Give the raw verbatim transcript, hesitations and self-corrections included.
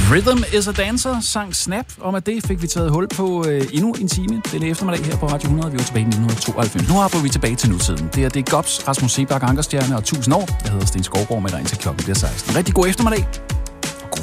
Rhythm is a Dancer sang Snap. Og med det fik vi taget hul på øh, endnu en time denne eftermiddag her på Radio hundrede. Vi var tilbage i nitten tooghalvfems. Nu hopper vi tilbage til nutiden. Det er det Gops, Rasmus Seebach, Ankerstjerne og tusind år. Jeg hedder Sten Skovgaard med dig indtil klokken bliver seksten. Rigtig god eftermiddag.